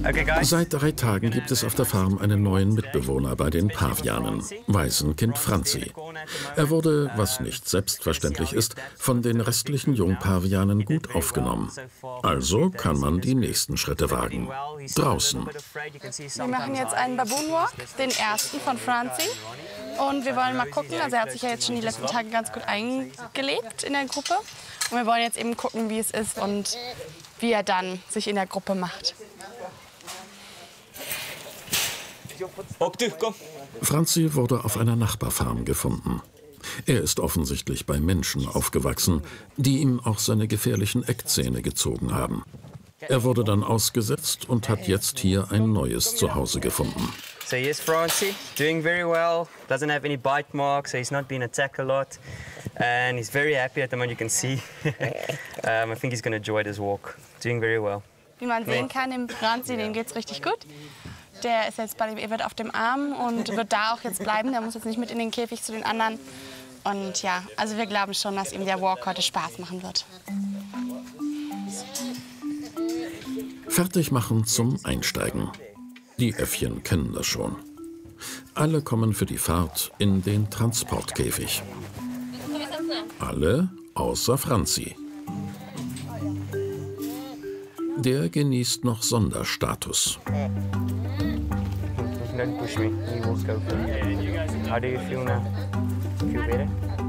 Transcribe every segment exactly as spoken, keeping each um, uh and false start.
Seit drei Tagen gibt es auf der Farm einen neuen Mitbewohner bei den Pavianen, Waisenkind Franzi. Er wurde, was nicht selbstverständlich ist, von den restlichen Jungpavianen gut aufgenommen. Also kann man die nächsten Schritte wagen. Draußen. Wir machen jetzt einen Baboon Walk, den ersten von Franzi. Und wir wollen mal gucken, also er hat sich ja jetzt schon die letzten Tage ganz gut eingelebt in der Gruppe. Und wir wollen jetzt eben gucken, wie es ist und wie er dann sich in der Gruppe macht. Franzi wurde auf einer Nachbarfarm gefunden. Er ist offensichtlich bei Menschen aufgewachsen, die ihm auch seine gefährlichen Eckzähne gezogen haben. Er wurde dann ausgesetzt und hat jetzt hier ein neues Zuhause gefunden. So here's Francie, doing very well, doesn't have any bite marks, so he's not been attacked a lot. And he's very happy at the moment, you can see. um, I think he's going to enjoy this walk, doing very well. Wie man sehen kann, dem Franzi, dem geht's richtig gut. Der ist jetzt bei dem, er wird auf dem Arm und wird da auch jetzt bleiben. Der muss jetzt nicht mit in den Käfig zu den anderen. Und ja, also wir glauben schon, dass ihm der Walk heute Spaß machen wird. Fertig machen zum Einsteigen. Die Äffchen kennen das schon. Alle kommen für die Fahrt in den Transportkäfig. Alle außer Franzi. Der genießt noch Sonderstatus. Don't push me. You will go for it. How do you feel now? Feel better?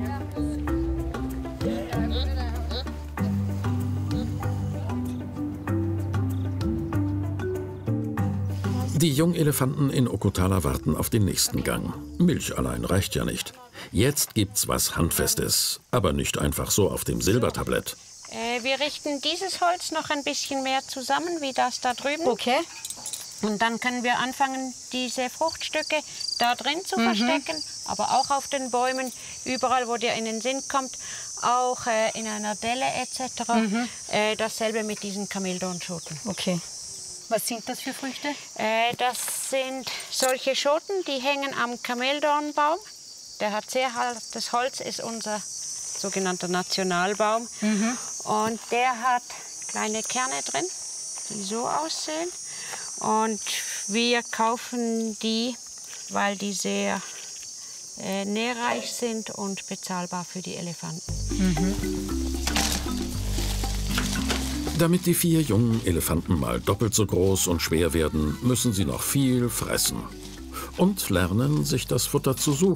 Die Jungelefanten in Okotala warten auf den nächsten Gang. Milch allein reicht ja nicht. Jetzt gibt's was Handfestes, aber nicht einfach so auf dem Silbertablett. Äh, wir richten dieses Holz noch ein bisschen mehr zusammen, wie das da drüben. Okay. Und dann können wir anfangen, diese Fruchtstücke da drin zu mhm. verstecken, aber auch auf den Bäumen, überall, wo dir in den Sinn kommt, auch äh, in einer Delle et cetera. Mhm. Äh, dasselbe mit diesen Kamildornschoten. Okay. Was sind das für Früchte? Äh, das sind solche Schoten, die hängen am Kameldornbaum. Der hat sehr hartes Holz, ist unser sogenannter Nationalbaum. Mhm. Und der hat kleine Kerne drin, die so aussehen. Und wir kaufen die, weil die sehr äh, nährreich sind und bezahlbar für die Elefanten. Mhm. Damit die vier jungen Elefanten mal doppelt so groß und schwer werden, müssen sie noch viel fressen. Und lernen, sich das Futter zu suchen.